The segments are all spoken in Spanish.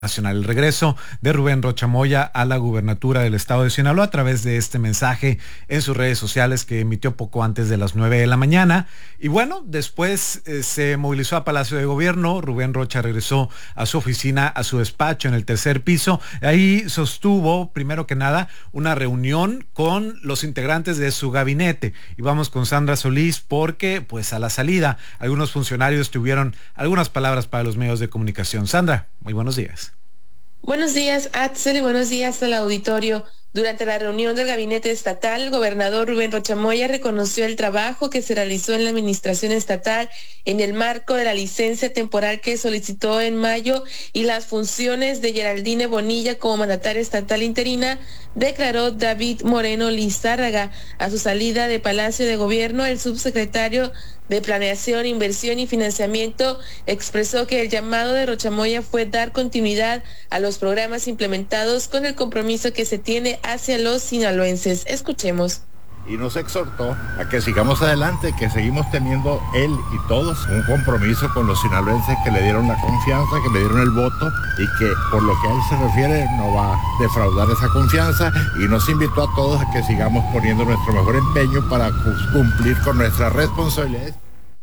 nacional. El regreso de Rubén Rocha Moya a la gubernatura del estado de Sinaloa a través de este mensaje en sus redes sociales que emitió poco antes de las 9 de la mañana. Y bueno, después se movilizó a Palacio de Gobierno. Rubén Rocha regresó a su oficina, a su despacho en el tercer piso. Ahí sostuvo, primero que nada, una reunión con los integrantes de su gabinete. Y vamos con Sandra Solís porque, pues a la salida, algunos funcionarios tuvieron algunas palabras para los medios de comunicación. Sandra, muy buenos días. Buenos días, Axel, y buenos días al auditorio. Durante la reunión del gabinete estatal, el gobernador Rubén Rocha Moya reconoció el trabajo que se realizó en la administración estatal en el marco de la licencia temporal que solicitó en mayo y las funciones de Geraldine Bonilla como mandataria estatal interina, declaró David Moreno Lizárraga. A su salida de Palacio de Gobierno, el subsecretario de Planeación, Inversión y Financiamiento expresó que el llamado de Rocha Moya fue dar continuidad a los programas implementados con el compromiso que se tiene hacia los sinaloenses. Escuchemos. Y nos exhortó a que sigamos adelante, que seguimos teniendo él y todos un compromiso con los sinaloenses que le dieron la confianza, que le dieron el voto y que por lo que a él se refiere no va a defraudar esa confianza, y nos invitó a todos a que sigamos poniendo nuestro mejor empeño para cumplir con nuestras responsabilidades.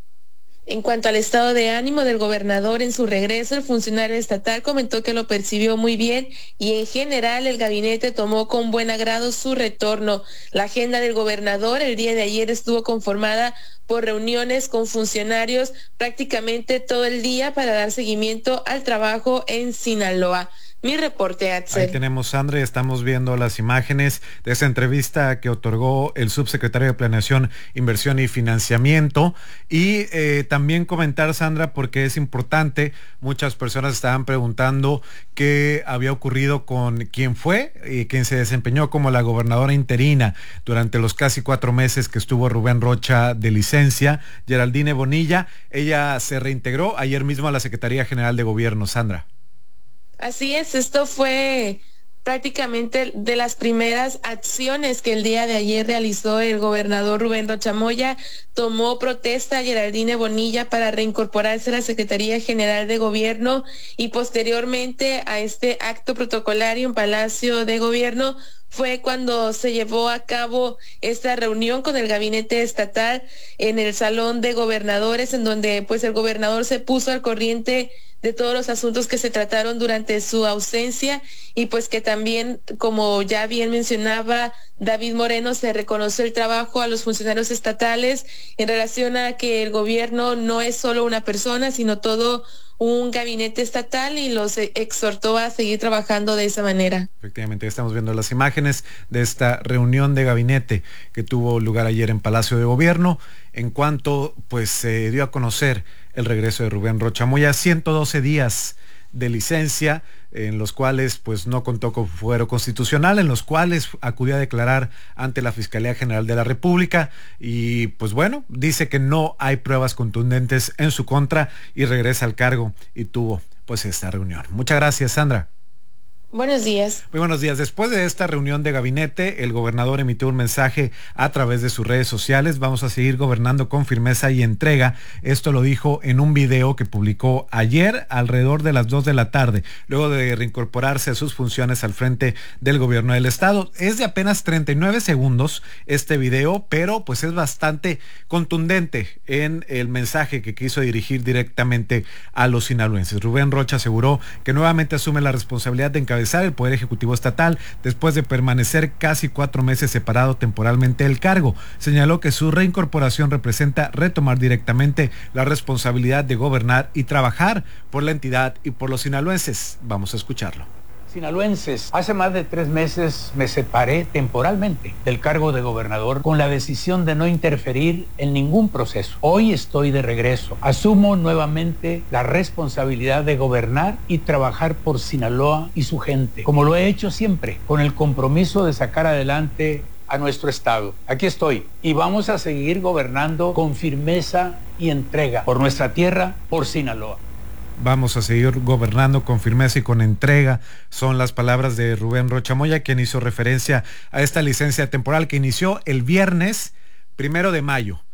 En cuanto al estado de ánimo del gobernador en su regreso, el funcionario estatal comentó que lo percibió muy bien y en general el gabinete tomó con buen agrado su retorno. La agenda del gobernador el día de ayer estuvo conformada por reuniones con funcionarios prácticamente todo el día para dar seguimiento al trabajo en Sinaloa. Mi reporte, Axel. Ahí tenemos, Sandra, y estamos viendo las imágenes de esa entrevista que otorgó el subsecretario de Planeación, Inversión y Financiamiento. Y también comentar, Sandra, porque es importante, muchas personas estaban preguntando qué había ocurrido con quien fue y quien se desempeñó como la gobernadora interina durante los casi 4 meses que estuvo Rubén Rocha de licencia, Geraldine Bonilla. Ella se reintegró ayer mismo a la Secretaría General de Gobierno, Sandra. Así es, esto fue prácticamente de las primeras acciones que el día de ayer realizó el gobernador Rubén Rocha Moya. Tomó protesta a Geraldine Bonilla para reincorporarse a la Secretaría General de Gobierno y posteriormente a este acto protocolario en Palacio de Gobierno fue cuando se llevó a cabo esta reunión con el gabinete estatal en el Salón de Gobernadores, en donde pues el gobernador se puso al corriente de todos los asuntos que se trataron durante su ausencia y pues que también, como ya bien mencionaba David Moreno, se reconoció el trabajo a los funcionarios estatales en relación a que el gobierno no es solo una persona, sino todo un gabinete estatal, y los exhortó a seguir trabajando de esa manera. Efectivamente, estamos viendo las imágenes de esta reunión de gabinete que tuvo lugar ayer en Palacio de Gobierno, en cuanto pues se dio a conocer el regreso de Rubén Rocha Moya, 112 días de licencia, en los cuales pues no contó con fuero constitucional, en los cuales acudió a declarar ante la Fiscalía General de la República y pues bueno, dice que no hay pruebas contundentes en su contra y regresa al cargo, y tuvo pues esta reunión. Muchas gracias, Sandra. Buenos días. Muy buenos días. Después de esta reunión de gabinete, el gobernador emitió un mensaje a través de sus redes sociales. Vamos a seguir gobernando con firmeza y entrega. Esto lo dijo en un video que publicó ayer alrededor de las 2 de la tarde, luego de reincorporarse a sus funciones al frente del gobierno del estado. Es de apenas 39 segundos este video, pero pues es bastante contundente en el mensaje que quiso dirigir directamente a los sinaloenses. Rubén Rocha aseguró que nuevamente asume la responsabilidad de encabezar el Poder Ejecutivo Estatal después de permanecer casi 4 meses separado temporalmente del cargo. Señaló que su reincorporación representa retomar directamente la responsabilidad de gobernar y trabajar por la entidad y por los sinaloenses. Vamos a escucharlo. Sinaloenses, hace más de 3 meses me separé temporalmente del cargo de gobernador con la decisión de no interferir en ningún proceso. Hoy estoy de regreso. Asumo nuevamente la responsabilidad de gobernar y trabajar por Sinaloa y su gente, como lo he hecho siempre, con el compromiso de sacar adelante a nuestro estado. Aquí estoy y vamos a seguir gobernando con firmeza y entrega por nuestra tierra, por Sinaloa. Vamos a seguir gobernando con firmeza y con entrega. Son las palabras de Rubén Rocha Moya, quien hizo referencia a esta licencia temporal que inició el viernes 1 de mayo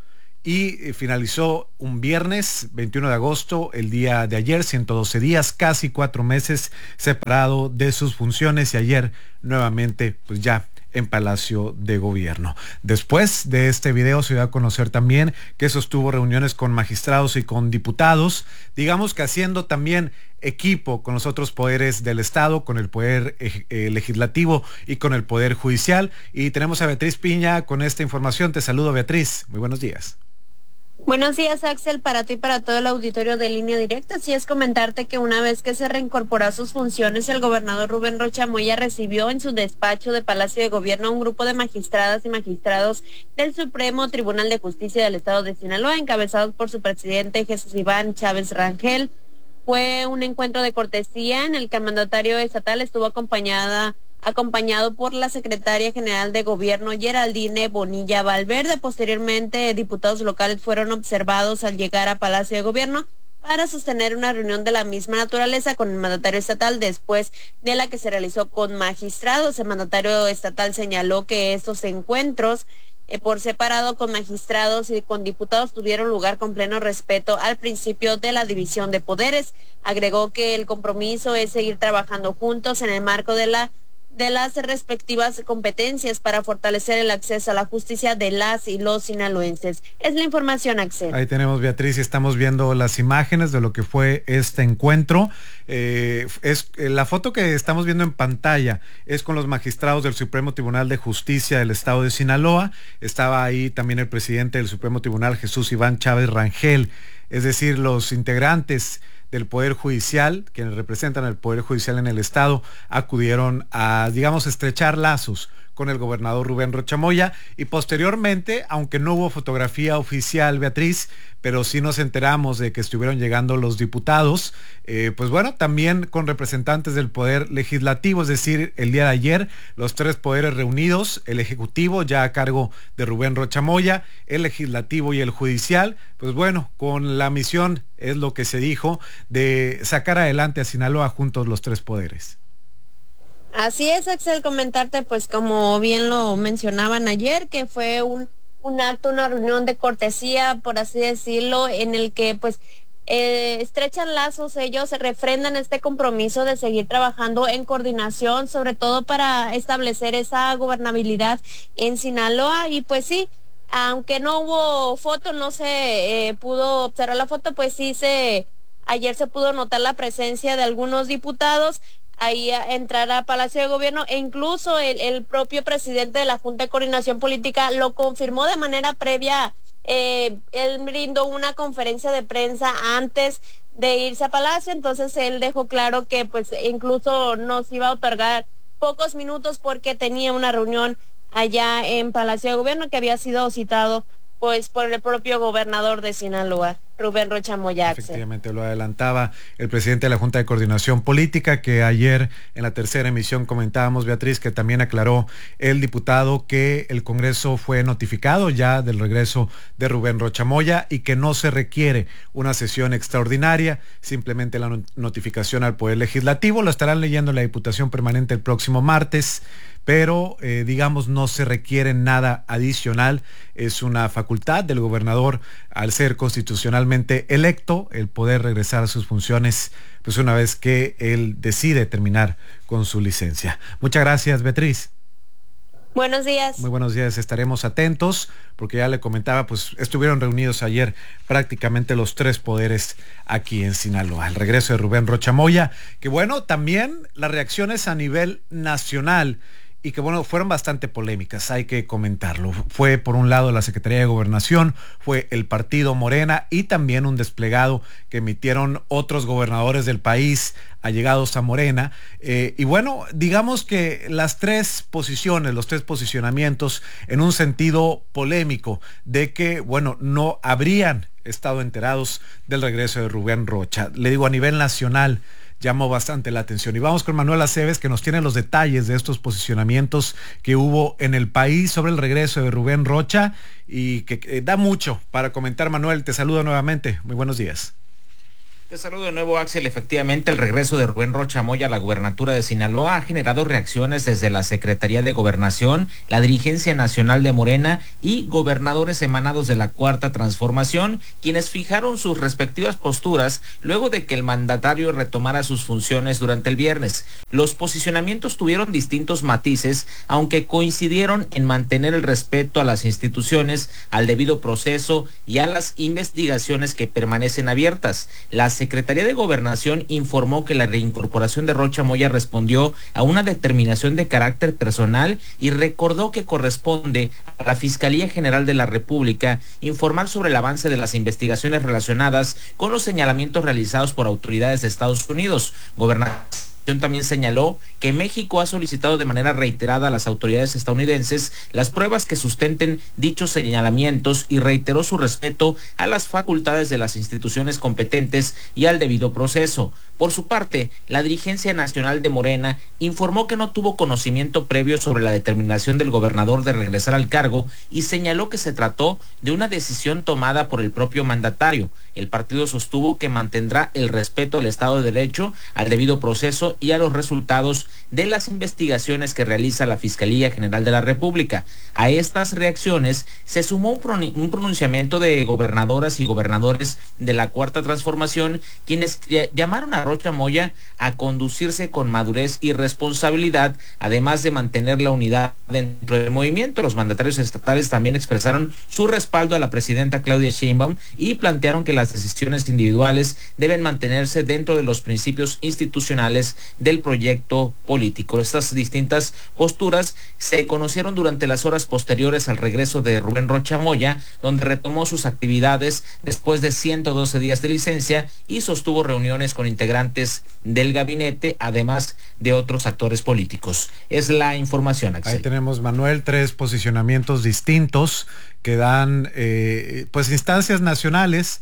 y finalizó un viernes 21 de agosto, el día de ayer, 112 días, casi 4 meses separado de sus funciones, y ayer nuevamente pues ya en Palacio de Gobierno. Después de este video se dio a conocer también que sostuvo reuniones con magistrados y con diputados, digamos que haciendo también equipo con los otros poderes del Estado, con el poder legislativo y con el poder judicial. Y tenemos a Beatriz Piña con esta información. Te saludo, Beatriz. Muy buenos días. Buenos días, Axel, para ti y para todo el auditorio de Línea Directa. Así es, comentarte que una vez que se reincorporó a sus funciones, el gobernador Rubén Rocha Moya recibió en su despacho de Palacio de Gobierno a un grupo de magistradas y magistrados del Supremo Tribunal de Justicia del Estado de Sinaloa, encabezados por su presidente Jesús Iván Chávez Rangel. Fue un encuentro de cortesía en el que el mandatario estatal estuvo acompañado por la secretaria general de Gobierno Geraldine Bonilla Valverde. Posteriormente, diputados locales fueron observados al llegar a Palacio de Gobierno para sostener una reunión de la misma naturaleza con el mandatario estatal, después de la que se realizó con magistrados. El mandatario estatal señaló que estos encuentros por separado con magistrados y con diputados tuvieron lugar con pleno respeto al principio de la división de poderes. Agregó que el compromiso es seguir trabajando juntos en el marco de las respectivas competencias para fortalecer el acceso a la justicia de las y los sinaloenses. Es la información, Axel. Ahí tenemos, Beatriz, y estamos viendo las imágenes de lo que fue este encuentro. La foto que estamos viendo en pantalla es con los magistrados del Supremo Tribunal de Justicia del Estado de Sinaloa. Estaba ahí también el presidente del Supremo Tribunal, Jesús Iván Chávez Rangel, es decir, los integrantes del Poder Judicial, quienes representan al Poder Judicial en el Estado, acudieron a, digamos, estrechar lazos con el gobernador Rubén Rocha Moya, y posteriormente, aunque no hubo fotografía oficial, Beatriz, pero sí nos enteramos de que estuvieron llegando los diputados, pues bueno, también con representantes del Poder Legislativo, es decir, el día de ayer, los tres poderes reunidos, el Ejecutivo ya a cargo de Rubén Rocha Moya, el Legislativo y el Judicial, pues bueno, con la misión, es lo que se dijo, de sacar adelante a Sinaloa juntos los tres poderes. Así es, Axel, comentarte, pues como bien lo mencionaban ayer, que fue un acto, una reunión de cortesía, por así decirlo, en el que pues estrechan lazos, ellos refrendan este compromiso de seguir trabajando en coordinación, sobre todo para establecer esa gobernabilidad en Sinaloa. Y pues sí, aunque no hubo foto, no se pudo observar la foto, pues sí ayer se pudo notar la presencia de algunos diputados ahí a entrar a Palacio de Gobierno, e incluso el propio presidente de la Junta de Coordinación Política lo confirmó de manera previa. Él brindó una conferencia de prensa antes de irse a Palacio, entonces él dejó claro que pues incluso nos iba a otorgar pocos minutos porque tenía una reunión allá en Palacio de Gobierno que había sido citado pues por el propio gobernador de Sinaloa, Rubén Rocha Moya. Efectivamente, lo adelantaba el presidente de la Junta de Coordinación Política, que ayer en la tercera emisión comentábamos, Beatriz, que también aclaró el diputado que el Congreso fue notificado ya del regreso de Rubén Rocha Moya y que no se requiere una sesión extraordinaria, simplemente la notificación al Poder Legislativo. Lo estarán leyendo en la Diputación Permanente el próximo martes, pero digamos no se requiere nada adicional, es una facultad del gobernador al ser constitucionalmente electo el poder regresar a sus funciones pues una vez que él decide terminar con su licencia. Muchas gracias, Beatriz. Buenos días. Muy buenos días, estaremos atentos porque ya le comentaba, pues estuvieron reunidos ayer prácticamente los tres poderes aquí en Sinaloa. El regreso de Rubén Rocha Moya, que bueno, también las reacciones a nivel nacional y que bueno, fueron bastante polémicas, hay que comentarlo. Fue por un lado la Secretaría de Gobernación, fue el partido Morena y también un desplegado que emitieron otros gobernadores del país allegados a Morena. Y bueno, digamos que las tres posiciones, los tres posicionamientos en un sentido polémico de que, bueno, no habrían estado enterados del regreso de Rubén Rocha. Le digo, a nivel nacional llamó bastante la atención. Y vamos con Manuel Aceves, que nos tiene los detalles de estos posicionamientos que hubo en el país sobre el regreso de Rubén Rocha y que da mucho para comentar. Manuel, te saludo nuevamente. Muy buenos días. Te saludo de nuevo, Axel. Efectivamente, el regreso de Rubén Rocha Moya a la gubernatura de Sinaloa ha generado reacciones desde la Secretaría de Gobernación, la dirigencia nacional de Morena y gobernadores emanados de la Cuarta Transformación, quienes fijaron sus respectivas posturas luego de que el mandatario retomara sus funciones durante el viernes. Los posicionamientos tuvieron distintos matices, aunque coincidieron en mantener el respeto a las instituciones, al debido proceso y a las investigaciones que permanecen abiertas. La Secretaría de Gobernación informó que la reincorporación de Rocha Moya respondió a una determinación de carácter personal y recordó que corresponde a la Fiscalía General de la República informar sobre el avance de las investigaciones relacionadas con los señalamientos realizados por autoridades de Estados Unidos. Gobernación también señaló que México ha solicitado de manera reiterada a las autoridades estadounidenses las pruebas que sustenten dichos señalamientos y reiteró su respeto a las facultades de las instituciones competentes y al debido proceso. Por su parte, la dirigencia nacional de Morena informó que no tuvo conocimiento previo sobre la determinación del gobernador de regresar al cargo y señaló que se trató de una decisión tomada por el propio mandatario. El partido sostuvo que mantendrá el respeto al Estado de Derecho, al debido proceso y a los resultados de las investigaciones que realiza la Fiscalía General de la República. A estas reacciones se sumó un pronunciamiento de gobernadoras y gobernadores de la Cuarta Transformación, quienes llamaron a Rocha Moya a conducirse con madurez y responsabilidad, además de mantener la unidad dentro del movimiento. Los mandatarios estatales también expresaron su respaldo a la presidenta Claudia Sheinbaum y plantearon que las decisiones individuales deben mantenerse dentro de los principios institucionales del proyecto político. Estas distintas posturas se conocieron durante las horas posteriores al regreso de Rubén Rocha Moya, donde retomó sus actividades después de 112 días de licencia y sostuvo reuniones con integrantes del gabinete, además de otros actores políticos. Es la información, Axel. Ahí tenemos, Manuel, 3 posicionamientos distintos que dan pues instancias nacionales.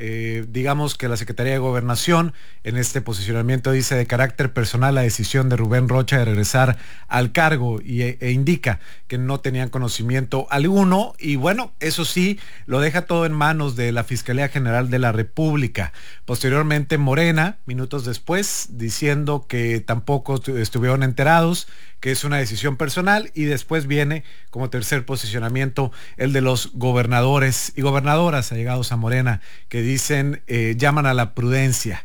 Digamos que la Secretaría de Gobernación en este posicionamiento dice de carácter personal la decisión de Rubén Rocha de regresar al cargo e indica que no tenían conocimiento alguno y bueno, eso sí, lo deja todo en manos de la Fiscalía General de la República. Posteriormente Morena, minutos después, diciendo que tampoco estuvieron enterados, que es una decisión personal, y después viene como tercer posicionamiento el de los gobernadores y gobernadoras allegados a Morena, que dicen, llaman a la prudencia,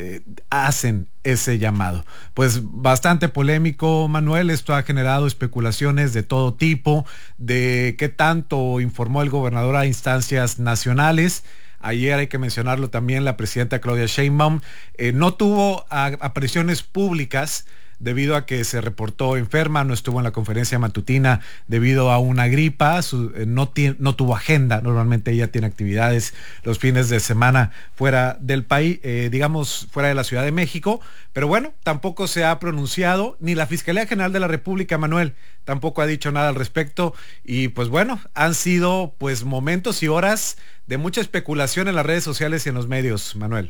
hacen ese llamado. Pues bastante polémico, Manuel, esto ha generado especulaciones de todo tipo, de qué tanto informó el gobernador a instancias nacionales. Ayer, hay que mencionarlo también, la presidenta Claudia Sheinbaum no tuvo apariciones públicas debido a que se reportó enferma, no estuvo en la conferencia matutina debido a una gripa, no tuvo agenda. Normalmente ella tiene actividades los fines de semana fuera del país, digamos fuera de la Ciudad de México, pero bueno, tampoco se ha pronunciado, ni la Fiscalía General de la República, Manuel, tampoco ha dicho nada al respecto, y pues bueno, han sido pues momentos y horas de mucha especulación en las redes sociales y en los medios, Manuel.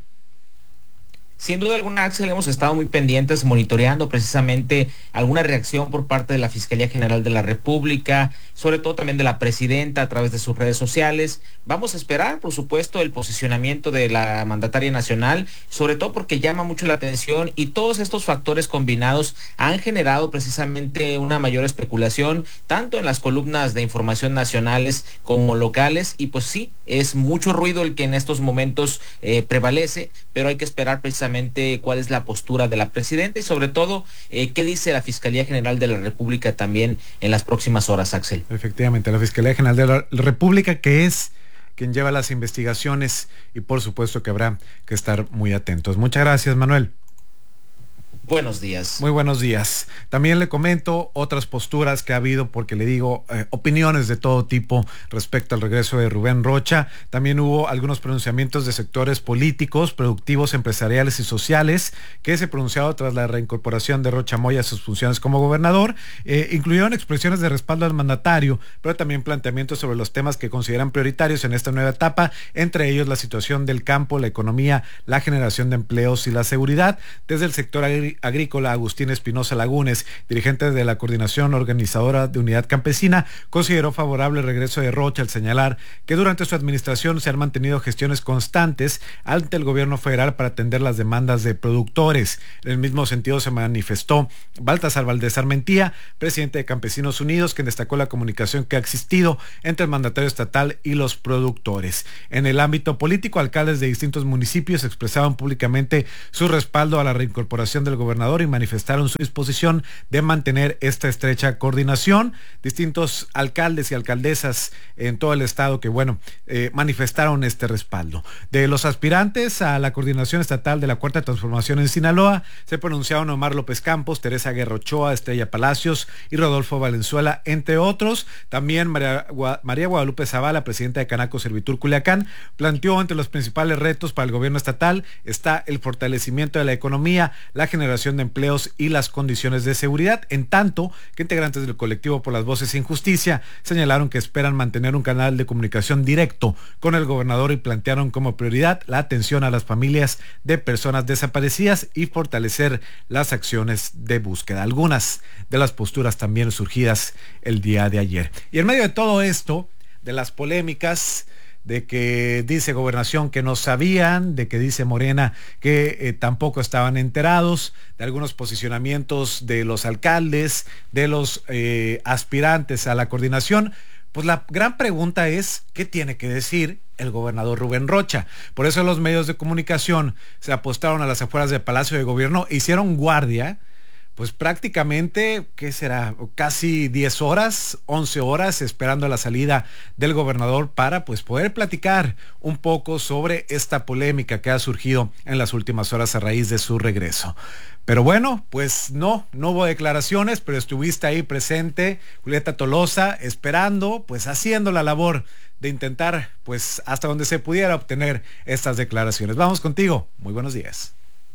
Sin duda alguna, Axel, hemos estado muy pendientes, monitoreando precisamente alguna reacción por parte de la Fiscalía General de la República, sobre todo también de la presidenta a través de sus redes sociales. Vamos a esperar, por supuesto, el posicionamiento de la mandataria nacional, sobre todo porque llama mucho la atención y todos estos factores combinados han generado precisamente una mayor especulación, tanto en las columnas de información nacionales como locales, y pues sí, es mucho ruido el que en estos momentos prevalece, pero hay que esperar precisamente cuál es la postura de la presidenta y sobre todo qué dice la Fiscalía General de la República también en las próximas horas, Axel. Efectivamente, la Fiscalía General de la República, que es quien lleva las investigaciones, y por supuesto que habrá que estar muy atentos. Muchas gracias, Manuel. Buenos días. Muy buenos días. También le comento otras posturas que ha habido, porque le digo, opiniones de todo tipo respecto al regreso de Rubén Rocha. También hubo algunos pronunciamientos de sectores políticos, productivos, empresariales y sociales que se pronunciaron tras la reincorporación de Rocha Moya a sus funciones como gobernador. Incluyeron expresiones de respaldo al mandatario, pero también planteamientos sobre los temas que consideran prioritarios en esta nueva etapa, entre ellos la situación del campo, la economía, la generación de empleos y la seguridad. Desde el sector Agrícola, Agustín Espinosa Lagunes, dirigente de la Coordinación Organizadora de Unidad Campesina, consideró favorable el regreso de Rocha al señalar que durante su administración se han mantenido gestiones constantes ante el gobierno federal para atender las demandas de productores. En el mismo sentido se manifestó Baltasar Valdés Armentía, presidente de Campesinos Unidos, quien destacó la comunicación que ha existido entre el mandatario estatal y los productores. En el ámbito político, alcaldes de distintos municipios expresaban públicamente su respaldo a la reincorporación del gobernador y manifestaron su disposición de mantener esta estrecha coordinación. Distintos alcaldes y alcaldesas en todo el estado que, manifestaron este respaldo. De los aspirantes a la coordinación estatal de la Cuarta Transformación en Sinaloa, se pronunciaron Omar López Campos, Teresa Guerra Ochoa, Estrella Palacios y Rodolfo Valenzuela, entre otros. También María Guadalupe Zavala, presidenta de Canaco Servitur Culiacán, planteó entre los principales retos para el gobierno estatal está el fortalecimiento de la economía, la generación de empleos y las condiciones de seguridad, en tanto que integrantes del colectivo Por las Voces Sin Justicia señalaron que esperan mantener un canal de comunicación directo con el gobernador y plantearon como prioridad la atención a las familias de personas desaparecidas y fortalecer las acciones de búsqueda. Algunas de las posturas también surgidas el día de ayer. Y en medio de todo esto, de las polémicas, de que dice Gobernación que no sabían, de que dice Morena que tampoco estaban enterados, de algunos posicionamientos de los alcaldes, de los aspirantes a la coordinación, pues la gran pregunta es, ¿qué tiene que decir el gobernador Rubén Rocha? Por eso los medios de comunicación se apostaron a las afueras del Palacio de Gobierno, hicieron guardia, pues prácticamente, ¿qué será? Casi 10 horas, 11 horas esperando la salida del gobernador para pues poder platicar un poco sobre esta polémica que ha surgido en las últimas horas a raíz de su regreso. Pero bueno, pues no hubo declaraciones, pero estuviste ahí presente, Julieta Tolosa, esperando, pues haciendo la labor de intentar, pues hasta donde se pudiera obtener estas declaraciones. Vamos contigo, muy buenos días.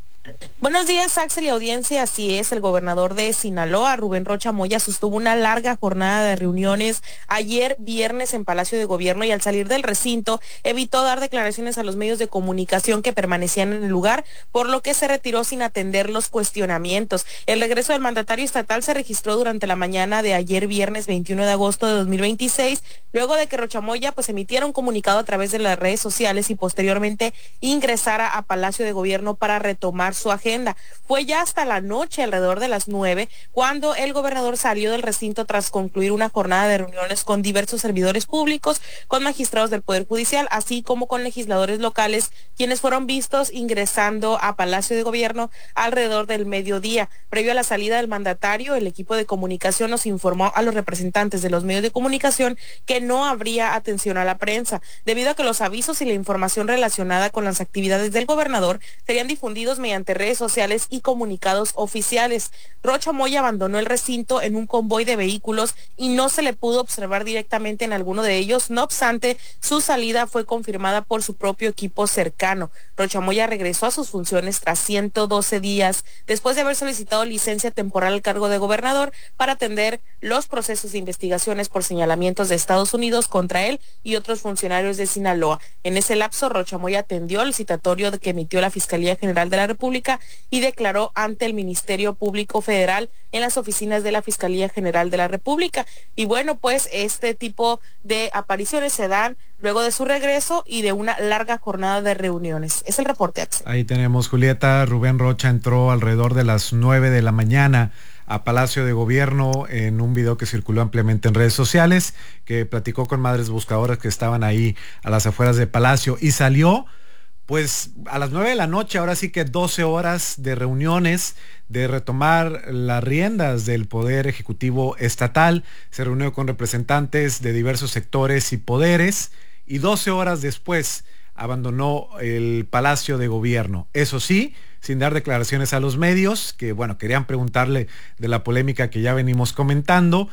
Buenos días, Axel y audiencia. Así es, el gobernador de Sinaloa, Rubén Rocha Moya, sostuvo una larga jornada de reuniones ayer viernes en Palacio de Gobierno y al salir del recinto evitó dar declaraciones a los medios de comunicación que permanecían en el lugar, por lo que se retiró sin atender los cuestionamientos. El regreso del mandatario estatal se registró durante la mañana de ayer viernes 21 de agosto de 2026, luego de que Rocha Moya pues emitiera un comunicado a través de las redes sociales y posteriormente ingresara a Palacio de Gobierno para retomar su agenda. Fue ya hasta la noche, alrededor de las 9, cuando el gobernador salió del recinto tras concluir una jornada de reuniones con diversos servidores públicos, con magistrados del Poder Judicial, así como con legisladores locales, quienes fueron vistos ingresando a Palacio de Gobierno alrededor del mediodía. Previo a la salida del mandatario, el equipo de comunicación nos informó a los representantes de los medios de comunicación que no habría atención a la prensa, debido a que los avisos y la información relacionada con las actividades del gobernador serían difundidos mediante redes sociales y comunicados oficiales. Rocha Moya abandonó el recinto en un convoy de vehículos y no se le pudo observar directamente en alguno de ellos. No obstante, su salida fue confirmada por su propio equipo cercano. Rocha Moya regresó a sus funciones tras 112 días, después de haber solicitado licencia temporal al cargo de gobernador para atender los procesos de investigaciones por señalamientos de Estados Unidos contra él y otros funcionarios de Sinaloa. En ese lapso, Rocha Moya atendió el citatorio que emitió la Fiscalía General de la República y declaró ante el Ministerio Público Federal en las oficinas de la Fiscalía General de la República. Y bueno, pues este tipo de apariciones se dan luego de su regreso y de una larga jornada de reuniones. Es el reporte, Axel. Ahí tenemos, Julieta. Rubén Rocha entró alrededor de las 9 de la mañana a Palacio de Gobierno en un video que circuló ampliamente en redes sociales, que platicó con madres buscadoras que estaban ahí a las afueras de Palacio y salió pues a las 9 de la noche. Ahora sí que 12 horas de reuniones, de retomar las riendas del Poder Ejecutivo Estatal. Se reunió con representantes de diversos sectores y poderes y 12 horas después abandonó el Palacio de Gobierno. Eso sí, sin dar declaraciones a los medios, que bueno, querían preguntarle de la polémica que ya venimos comentando.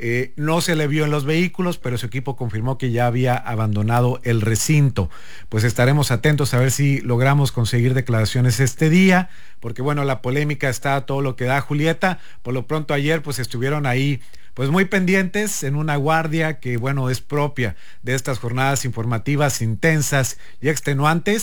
No se le vio en los vehículos, pero su equipo confirmó que ya había abandonado el recinto. Pues estaremos atentos a ver si logramos conseguir declaraciones este día, porque bueno, la polémica está a todo lo que da, Julieta. Por lo pronto ayer pues estuvieron ahí pues muy pendientes en una guardia que bueno, es propia de estas jornadas informativas intensas y extenuantes,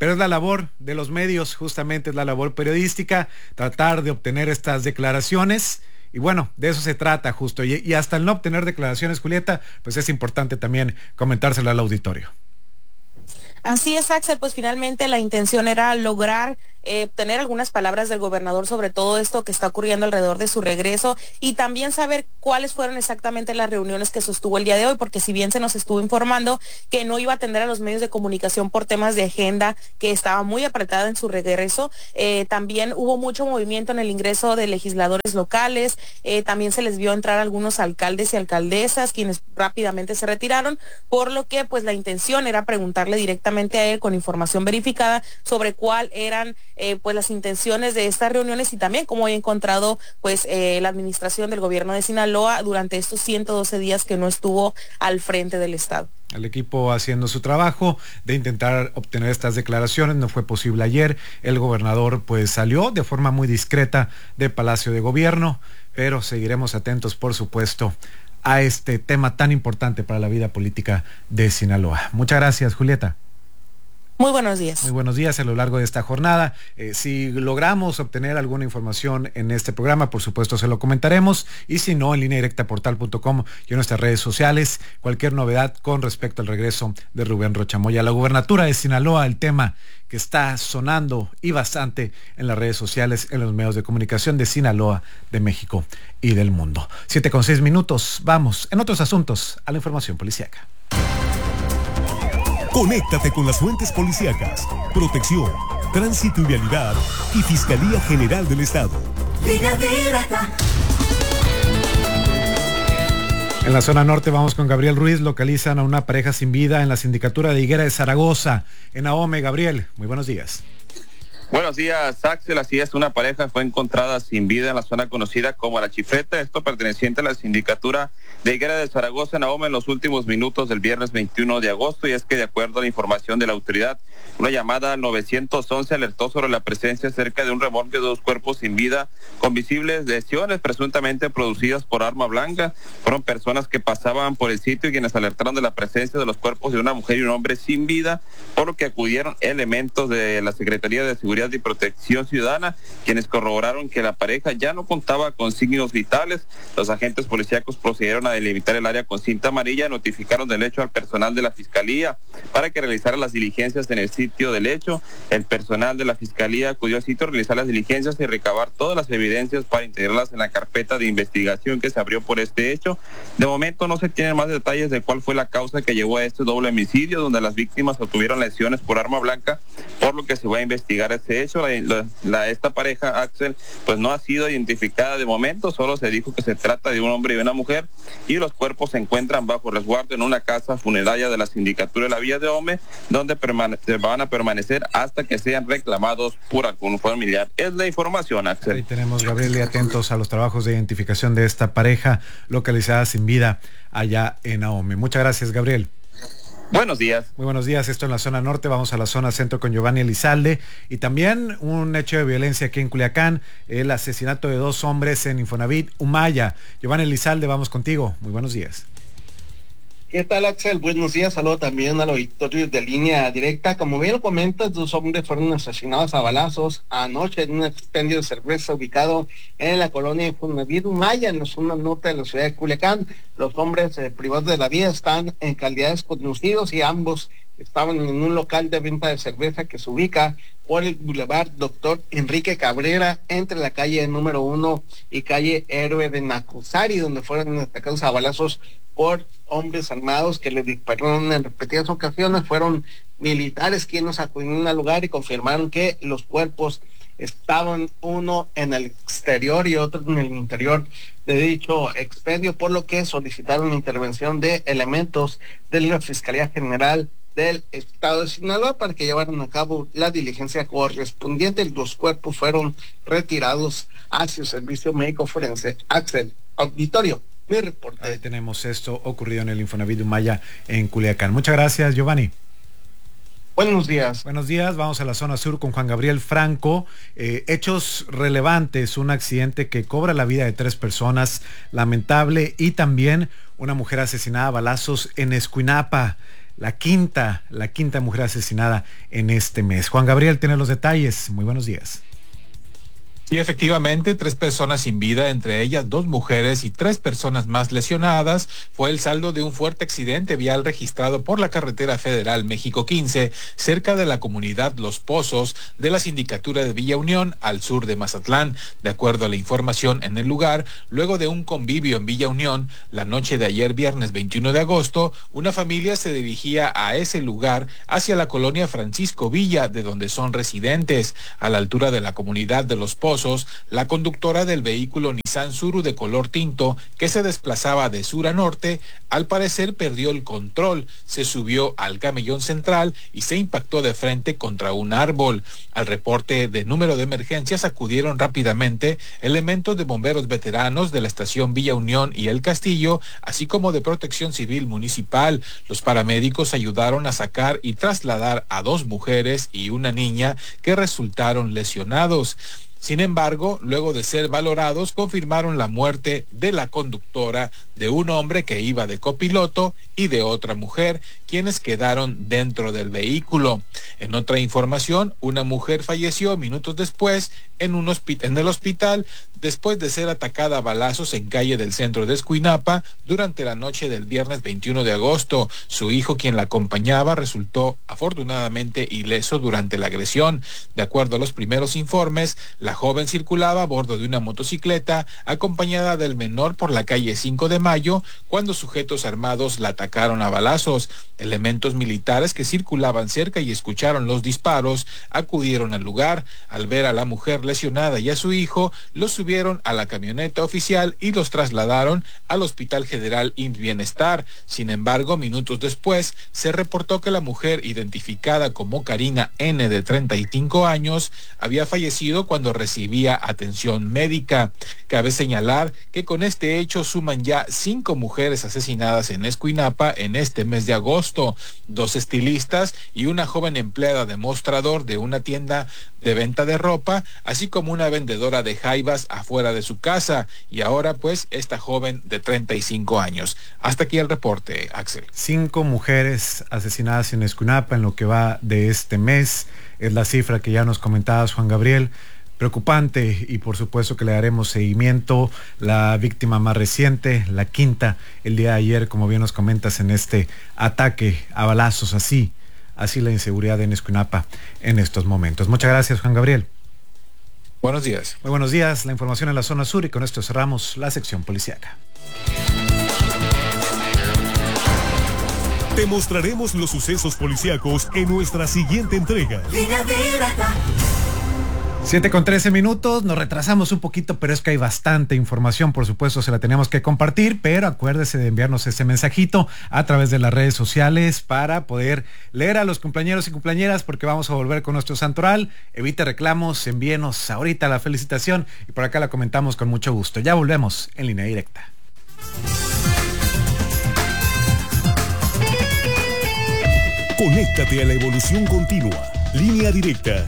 pero es la labor de los medios, justamente es la labor periodística, tratar de obtener estas declaraciones. Y bueno, de eso se trata justo. Y hasta el no obtener declaraciones, Julieta, pues es importante también comentárselo al auditorio. Así es, Axel, pues finalmente la intención era lograr tener algunas palabras del gobernador sobre todo esto que está ocurriendo alrededor de su regreso y también saber cuáles fueron exactamente las reuniones que sostuvo el día de hoy, porque si bien se nos estuvo informando que no iba a atender a los medios de comunicación por temas de agenda, que estaba muy apretada en su regreso, también hubo mucho movimiento en el ingreso de legisladores locales, también se les vio entrar algunos alcaldes y alcaldesas, quienes rápidamente se retiraron, por lo que pues la intención era preguntarle directamente a él con información verificada sobre cuál eran pues las intenciones de estas reuniones y también cómo he encontrado pues la administración del gobierno de Sinaloa durante estos 112 días que no estuvo al frente del estado. El equipo haciendo su trabajo de intentar obtener estas declaraciones, no fue posible ayer. El gobernador pues salió de forma muy discreta de Palacio de Gobierno, pero seguiremos atentos, por supuesto, a este tema tan importante para la vida política de Sinaloa. Muchas gracias, Julieta. Muy buenos días. Muy buenos días a lo largo de esta jornada. Si logramos obtener alguna información en este programa, por supuesto se lo comentaremos. Y si no, en lineadirectaportal.com y en nuestras redes sociales, cualquier novedad con respecto al regreso de Rubén Rocha Moya a la gubernatura de Sinaloa, el tema que está sonando y bastante en las redes sociales, en los medios de comunicación de Sinaloa, de México y del mundo. 7:06. Vamos, en otros asuntos, a la información policíaca. Conéctate con las fuentes policíacas, protección, tránsito y vialidad y Fiscalía General del Estado. En la zona norte vamos con Gabriel Ruiz. Localizan a una pareja sin vida en la sindicatura de Higuera de Zaragoza, en Ahome. Gabriel, muy buenos días. Buenos días, Axel. Así es, una pareja fue encontrada sin vida en la zona conocida como La Chifreta, esto perteneciente a la sindicatura de Higuera de Zaragoza, en Ahome, en los últimos minutos del viernes 21 de agosto, y es que de acuerdo a la información de la autoridad, una llamada al 911 alertó sobre la presencia cerca de un remolque de 2 cuerpos sin vida con visibles lesiones presuntamente producidas por arma blanca. Fueron personas que pasaban por el sitio y quienes alertaron de la presencia de los cuerpos de una mujer y un hombre sin vida, por lo que acudieron elementos de la Secretaría de Seguridad y Protección Ciudadana, quienes corroboraron que la pareja ya no contaba con signos vitales. Los agentes policíacos procedieron a delimitar el área con cinta amarilla, notificaron del hecho al personal de la Fiscalía para que realizara las diligencias en el sitio del hecho. El personal de la Fiscalía acudió al sitio a realizar las diligencias y recabar todas las evidencias para integrarlas en la carpeta de investigación que se abrió por este hecho. De momento no se tienen más detalles de cuál fue la causa que llevó a este doble homicidio, donde las víctimas obtuvieron lesiones por arma blanca, por lo que se va a investigar este hecho. Esta pareja, Axel, pues no ha sido identificada de momento, solo se dijo que se trata de un hombre y una mujer, y los cuerpos se encuentran bajo resguardo en una casa funeraria de la sindicatura de la Villa de Ahome, donde van a permanecer hasta que sean reclamados por algún familiar. Es la información, Axel. Ahí tenemos, Gabriel, y atentos a los trabajos de identificación de esta pareja localizada sin vida allá en Ahome. Muchas gracias, Gabriel. Buenos días. Muy buenos días, esto en la zona norte, vamos a la zona centro con Giovanni Elizalde y también un hecho de violencia aquí en Culiacán, el asesinato de 2 hombres en Infonavit, Humaya. Giovanni Elizalde, vamos contigo, muy buenos días. ¿Qué tal, Axel? Buenos días, saludo también al auditorio de Línea Directa. Como bien lo comentas, 2 hombres fueron asesinados a balazos anoche en un expendio de cerveza ubicado en la colonia Infonavit Humaya, en la zona norte de la ciudad de Culiacán. Los hombres privados de la vida están en calidad desconocidos y ambos estaban en un local de venta de cerveza que se ubica por el Boulevard Doctor Enrique Cabrera, entre la calle número 1 y calle Héroe de Nacosari, donde fueron atacados a balazos por hombres armados que les dispararon en repetidas ocasiones. Fueron militares quienes acudieron al lugar y confirmaron que los cuerpos estaban uno en el exterior y otro en el interior de dicho expendio, por lo que solicitaron la intervención de elementos de la Fiscalía General del Estado de Sinaloa para que llevaran a cabo la diligencia correspondiente. Los cuerpos fueron retirados hacia el servicio médico forense. Axel, auditorio, mi reporte. Ahí tenemos esto ocurrido en el Infonavit Humaya en Culiacán. Muchas gracias, Giovanni. Buenos días. Buenos días, vamos a la zona sur con Juan Gabriel Franco. Hechos relevantes, un accidente que cobra la vida de 3 personas, lamentable, y también una mujer asesinada a balazos en Escuinapa. la quinta mujer asesinada en este mes. Juan Gabriel tiene los detalles. Muy buenos días. Sí, efectivamente, 3 personas sin vida, entre ellas 2 mujeres y 3 personas más lesionadas, fue el saldo de un fuerte accidente vial registrado por la carretera federal México 15, cerca de la comunidad Los Pozos de la sindicatura de Villa Unión, al sur de Mazatlán. De acuerdo a la información en el lugar, luego de un convivio en Villa Unión, la noche de ayer viernes 21 de agosto, una familia se dirigía a ese lugar hacia la colonia Francisco Villa, de donde son residentes. A la altura de la comunidad de Los Pozos, la conductora del vehículo Nissan Suru de color tinto que se desplazaba de sur a norte, al parecer perdió el control, se subió al camellón central y se impactó de frente contra un árbol. Al reporte de número de emergencias acudieron rápidamente elementos de bomberos veteranos de la estación Villa Unión y El Castillo, así como de Protección Civil Municipal. Los paramédicos ayudaron a sacar y trasladar a 2 mujeres y una niña que resultaron lesionados. Sin embargo, luego de ser valorados, confirmaron la muerte de la conductora, de un hombre que iba de copiloto y de otra mujer, quienes quedaron dentro del vehículo. En otra información, una mujer falleció minutos después en el hospital después de ser atacada a balazos en calle del centro de Escuinapa durante la noche del viernes 21 de agosto. Su hijo, quien la acompañaba, resultó afortunadamente ileso durante la agresión. De acuerdo a los primeros informes, la joven circulaba a bordo de una motocicleta acompañada del menor por la calle 5 de Mayo cuando sujetos armados la atacaron a balazos. Elementos militares que circulaban cerca y escucharon los disparos acudieron al lugar. Al ver a la mujer lesionada y a su hijo, los subieron a la camioneta oficial y los trasladaron al Hospital General IMSS Bienestar. Sin embargo, minutos después, se reportó que la mujer, identificada como Karina N., de 35 años, había fallecido cuando recibía atención médica. Cabe señalar que con este hecho suman ya 5 mujeres asesinadas en Escuinapa en este mes de agosto, 2 estilistas y una joven empleada de mostrador de una tienda de venta de ropa, así como una vendedora de jaivas afuera de su casa, y ahora pues esta joven de 35 años. Hasta aquí el reporte, Axel. 5 mujeres asesinadas en Escuinapa en lo que va de este mes, es la cifra que ya nos comentabas, Juan Gabriel. Preocupante, y por supuesto que le daremos seguimiento. La víctima más reciente, la quinta, el día de ayer, como bien nos comentas, en este ataque a balazos. Así la inseguridad en Escuinapa en estos momentos. Muchas gracias, Juan Gabriel. Buenos días. Muy buenos días. La información en la zona sur, y con esto cerramos la sección policíaca. Te mostraremos los sucesos policíacos en nuestra siguiente entrega. 7:13, nos retrasamos un poquito, pero es que hay bastante información, por supuesto se la tenemos que compartir, pero acuérdese de enviarnos ese mensajito a través de las redes sociales para poder leer a los cumpleañeros y cumpleañeras, porque vamos a volver con nuestro santoral. Evite reclamos, envíenos ahorita la felicitación y por acá la comentamos con mucho gusto. Ya volvemos en Línea Directa. Conéctate a la evolución continua. Línea Directa.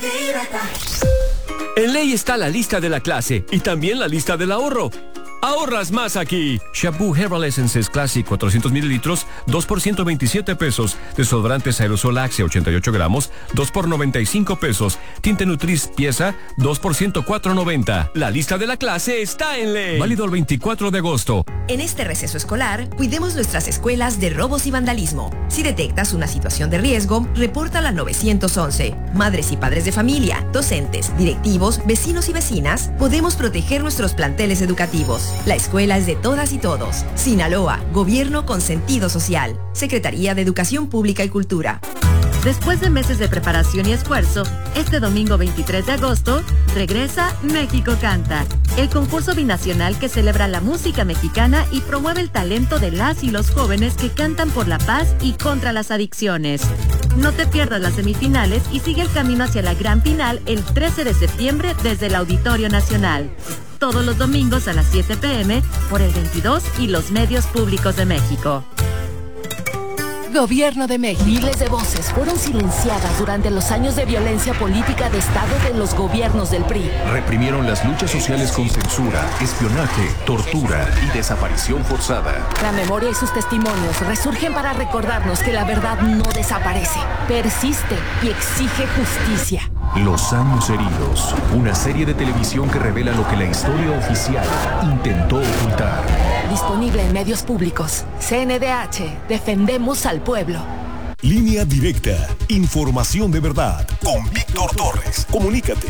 En ley está la lista de la clase y también la lista del ahorro. Ahorras más aquí. Shampoo Herbal Essences Classic 400 mililitros, 2 por 127 pesos. Desodorantes Aerosol Axe 88 gramos, 2 por 95 pesos. Tinte Nutris pieza, 2 por 104.90. La lista de la clase está en ley. Válido el 24 de agosto. En este receso escolar, cuidemos nuestras escuelas de robos y vandalismo. Si detectas una situación de riesgo, repórtala al 911. Madres y padres de familia, docentes, directivos, vecinos y vecinas, podemos proteger nuestros planteles educativos. La escuela es de todas y todos. Sinaloa, gobierno con sentido social. Secretaría de Educación Pública y Cultura. Después de meses de preparación y esfuerzo, este domingo 23 de agosto, regresa México Canta, el concurso binacional que celebra la música mexicana y promueve el talento de las y los jóvenes que cantan por la paz y contra las adicciones. No te pierdas las semifinales y sigue el camino hacia la gran final el 13 de septiembre desde el Auditorio Nacional. Todos los domingos a las 7 p.m. por el 22 y los medios públicos de México. Gobierno de México. Miles de voces fueron silenciadas durante los años de violencia política de Estado de los gobiernos del PRI. Reprimieron las luchas sociales con censura, espionaje, tortura y desaparición forzada. La memoria y sus testimonios resurgen para recordarnos que la verdad no desaparece, persiste y exige justicia. Los años heridos, una serie de televisión que revela lo que la historia oficial intentó ocultar. Disponible en medios públicos. CNDH, defendemos al pueblo. Línea Directa, información de verdad, con Víctor Torres. Comunícate,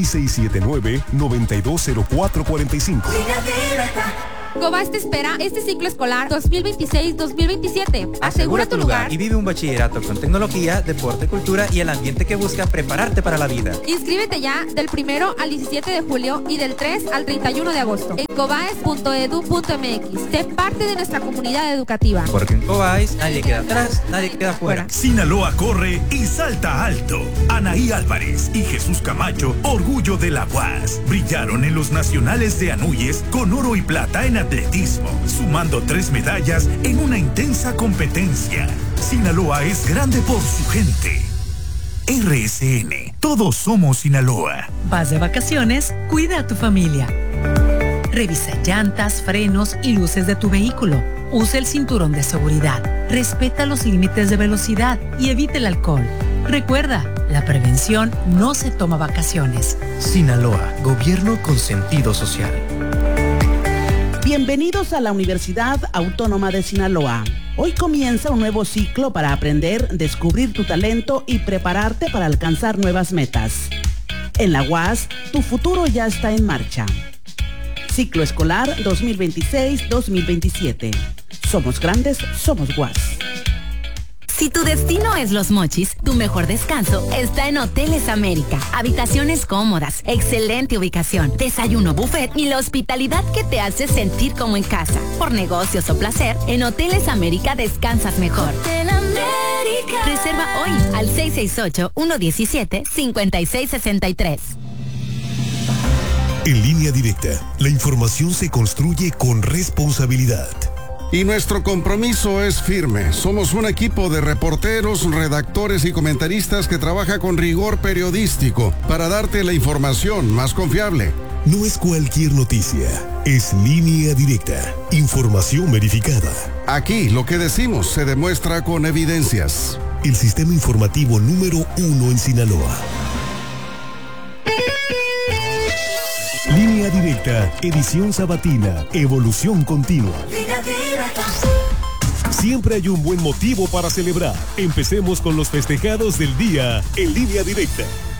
6679-920445. Cobas te espera este ciclo escolar 2026-2027. Asegura tu lugar y vive un bachillerato con tecnología, deporte, cultura y el ambiente que busca prepararte para la vida. Inscríbete ya del 1 al 17 de julio y del 3 al 31 de agosto en cobaes.edu.mx. Sé parte de nuestra comunidad educativa. Porque en Cobais nadie queda atrás, nadie queda fuera. Sinaloa corre y salta alto. Anaí Álvarez y Jesús Camacho, orgullo de la UAS, brillaron en los nacionales de Anuyes con oro y plata en atletismo, sumando 3 medallas en una intensa competencia. Sinaloa es grande por su gente. RSN, todos somos Sinaloa. Vas de vacaciones, cuida a tu familia. Revisa llantas, frenos y luces de tu vehículo. Usa el cinturón de seguridad. Respeta los límites de velocidad y evita el alcohol. Recuerda, la prevención no se toma vacaciones. Sinaloa, gobierno con sentido social. Bienvenidos a la Universidad Autónoma de Sinaloa. Hoy comienza un nuevo ciclo para aprender, descubrir tu talento y prepararte para alcanzar nuevas metas. En la UAS, tu futuro ya está en marcha. Ciclo escolar 2026-2027. Somos grandes, somos UAS. Si tu destino es Los Mochis, tu mejor descanso está en Hoteles América. Habitaciones cómodas, excelente ubicación, desayuno buffet y la hospitalidad que te hace sentir como en casa. Por negocios o placer, en Hoteles América descansas mejor. Hotel América. Reserva hoy al 668-117-5663. En Línea Directa, la información se construye con responsabilidad. Y nuestro compromiso es firme. Somos un equipo de reporteros, redactores y comentaristas que trabaja con rigor periodístico para darte la información más confiable. No es cualquier noticia, es Línea Directa, información verificada. Aquí lo que decimos se demuestra con evidencias. El sistema informativo número 1 en Sinaloa. Línea Directa, edición sabatina, evolución continua. Siempre hay un buen motivo para celebrar. Empecemos con los festejados del día en Línea Directa.